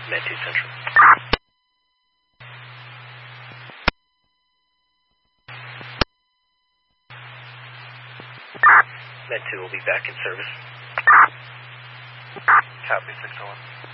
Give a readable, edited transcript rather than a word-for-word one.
Med 2 Central. Med 2 will be back in service. Copy, 601.